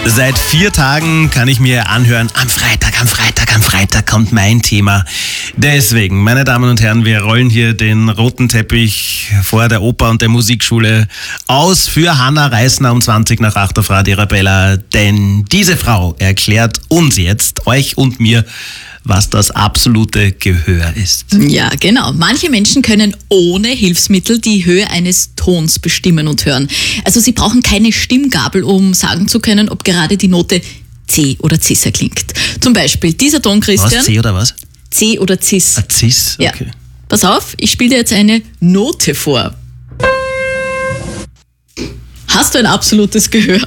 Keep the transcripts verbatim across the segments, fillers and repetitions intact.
Seit vier Tagen kann ich mir anhören, am Freitag, am Freitag, am Freitag kommt mein Thema. Deswegen, meine Damen und Herren, wir rollen hier den roten Teppich vor der Oper und der Musikschule aus für Hanna Reisner um zwanzig nach acht auf Radio Arabella. Denn diese Frau erklärt uns jetzt, euch und mir, was das absolute Gehör ist. Ja, genau. Manche Menschen können ohne Hilfsmittel die Höhe eines Tons bestimmen und hören. Also sie brauchen keine Stimmgabel, um sagen zu können, ob gerade die Note C oder Cis klingt. Zum Beispiel dieser Ton, Christian. Was, C oder was? C oder Cis. Ah, Cis, okay. Ja. Pass auf, ich spiele dir jetzt eine Note vor. Hast du ein absolutes Gehör?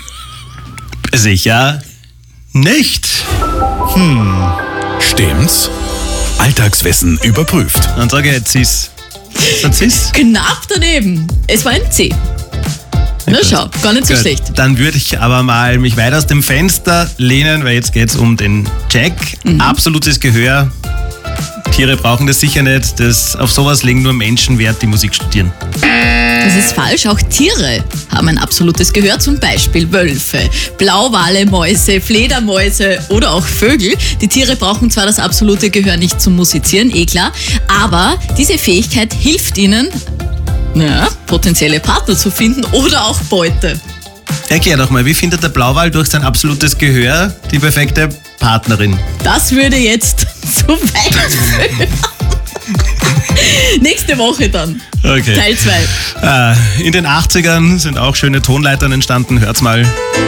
Sicher nicht. Hm, stimmt's? Alltagswissen überprüft. Dann sage ich jetzt Cis. Ist das Cis? Knapp daneben. Es war ein C. Na schau, gar nicht so Gut, schlecht. dann würde ich aber mal mich weit aus dem Fenster lehnen, weil jetzt geht's um den Jack. Mhm. Absolutes Gehör. Tiere brauchen das sicher nicht. Das, auf sowas legen nur Menschen Wert, die Musik studieren. Das ist falsch. Auch Tiere haben ein absolutes Gehör. Zum Beispiel Wölfe, Blauwale, Mäuse, Fledermäuse oder auch Vögel. Die Tiere brauchen zwar das absolute Gehör nicht zum Musizieren, eh klar, aber diese Fähigkeit hilft ihnen, ja, potenzielle Partner zu finden oder auch Beute. Erklär doch mal, wie findet der Blauwal durch sein absolutes Gehör die perfekte Partnerin? Das würde jetzt zu weit führen. Nächste Woche dann. Okay. Teil zwei. Äh, in den achtzigern sind auch schöne Tonleitern entstanden. Hört's mal.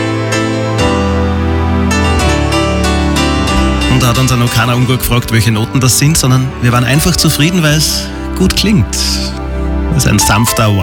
Und da hat uns auch noch keiner ungut gefragt, welche Noten das sind, sondern wir waren einfach zufrieden, weil es gut klingt. Das ist ein sanfter